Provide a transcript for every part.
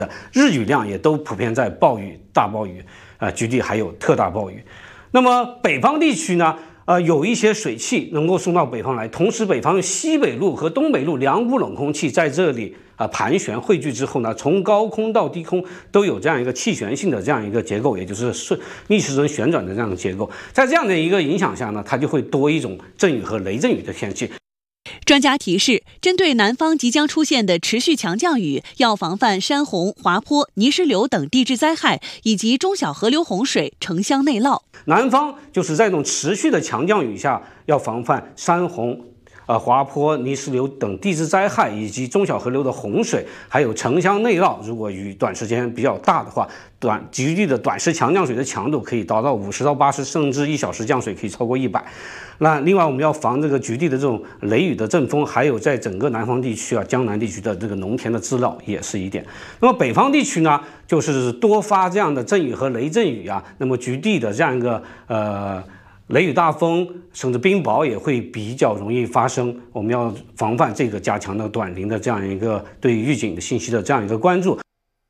日雨量也都普遍在暴雨、大暴雨，局地还有特大暴雨。那么北方地区呢？有一些水汽能够送到北方来，同时北方西北路和东北路两股冷空气在这里盘旋汇聚之后呢，从高空到低空都有这样一个气旋性的这样一个结构，也就是逆时针旋转的这样的结构。在这样的一个影响下呢，它就会多一种阵雨和雷阵雨的天气。 专家提示，针对南方即将出现的持续强降雨，要防范山洪、滑坡、泥石流等地质灾害，以及中小河流洪水、城乡内涝。 南方就是在这种持续的强降雨下，要防范山洪、滑坡、泥石流等地质灾害，以及中小河流的洪水，还有城乡内涝。如果雨短时间比较大的话，局地的短时强降水的强度可以达到50到80，甚至1小时降水可以超过100。那另外我们要防这个局地的这种雷雨的阵风，还有在整个南方地区江南地区的这个农田的滋涝也是一点。那么北方地区呢，就是多发这样的阵雨和雷阵雨那么局地的这样一个雷雨大风甚至冰雹也会比较容易发生，我们要防范这个，加强的短临的这样一个对预警的信息的这样一个关注。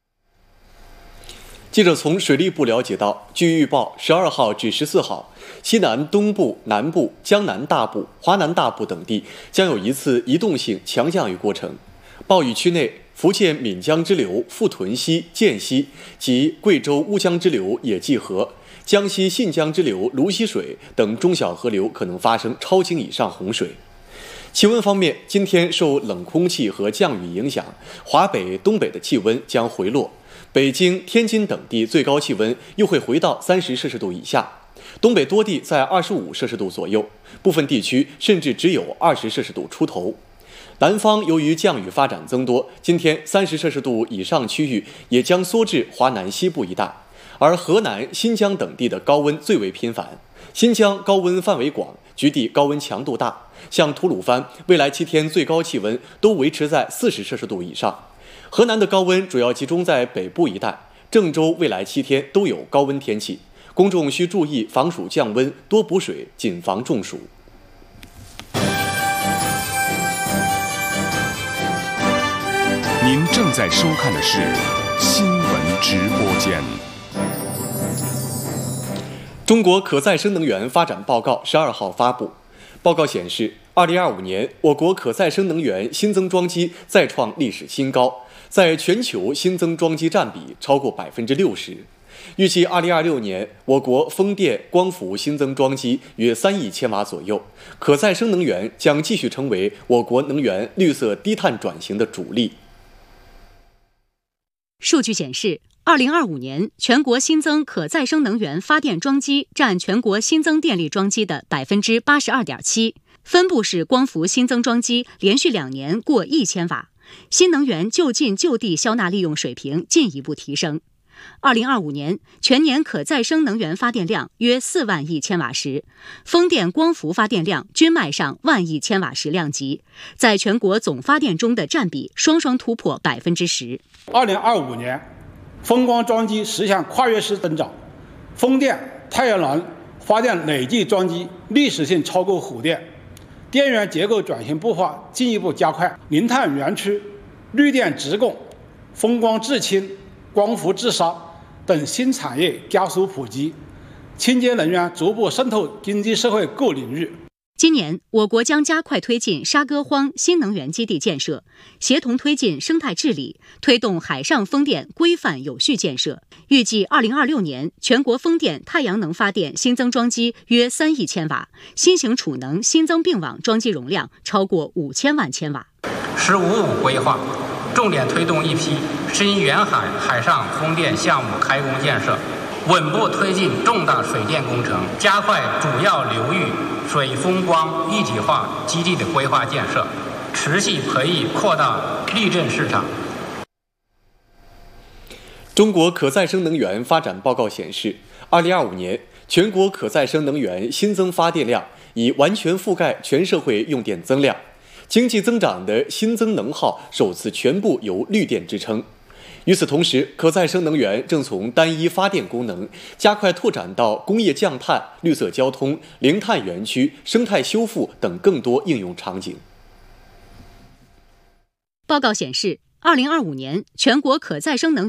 记者从水利部了解到，据预报，12号至14号，西南、东部、南部、江南大部、华南大部等地将有一次移动性强降雨过程。暴雨区内，福建闽江支流、富屯溪、涧溪及贵州乌江支流野济河、江西信江支流泸溪水等中小河流可能发生超警以上洪水。气温方面，今天受冷空气和降雨影响，华北、东北的气温将回落。北京、天津等地最高气温又会回到30摄氏度以下，东北多地在25摄氏度左右，部分地区甚至只有20摄氏度出头。南方由于降雨发展增多，今天30摄氏度以上区域也将缩至华南西部一带，而河南、新疆等地的高温最为频繁。新疆高温范围广，局地高温强度大，像吐鲁番未来7天最高气温都维持在40摄氏度以上。河南的高温主要集中在北部一带，郑州未来7天都有高温天气，公众需注意防暑降温，多补水，谨防中暑。 您正在收看的是新闻直播间。 中国可再生能源发展报告12号发布，报告显示，2025年我国可再生能源新增装机再创历史新高，在全球新增装机占比超过60%。预计2026年，我国风电、光伏新增装机约3亿千瓦左右，可再生能源将继续成为我国能源绿色低碳转型的主力。 数据显示，2025年全国新增可再生能源发电装机占全国新增电力装机的82.7%，分布式光伏新增装机连续2年过1000瓦，新能源就近就地消纳利用水平进一步提升。2025年全年可再生能源发电量约4万亿千瓦时，风电、光伏发电量均迈上万亿千瓦时量级，在全国总发电中的占比双双突破10%。 2025年，风光装机实现跨越式增长，风电、太阳能发电累计装机历史性超过火电，电源结构转型步伐进一步加快，零碳园区、绿电直供、风光制氢、光伏制烧等新产业加速普及，清洁能源逐步渗透经济社会各领域。 今年，我国将加快推进沙歌荒新能源基地建设，协同推进生态治理，推动海上风电规范有序建设。预计2026年，全国风电、太阳能发电新增装机约3亿千瓦，新型储能新增并网装机容量超过5000万千瓦。 “15+5”规划重点推动一批深远海海上风电项目开工建设，稳步推进重大水电工程，加快主要流域水风光一体化基地的规划建设，持续培育扩大绿电市场。 中国可再生能源发展报告显示，2025年全国可再生能源新增发电量已完全覆盖全社会用电增量，经济增长的新增能耗首次全部由绿电支撑。与此同时，可再生能源正从单一发电功能加快拓展到工业降碳、绿色交通、零碳园区、生态修复等更多应用场景。 报告显示，2025年全国可再生能源